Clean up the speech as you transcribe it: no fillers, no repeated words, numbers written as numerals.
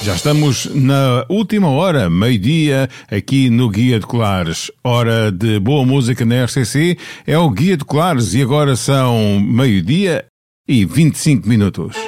Já estamos na última hora, meio-dia, aqui no Guia de Colares. Hora de boa música na RCC, é o Guia de Colares e agora são meio-dia e 25 minutos.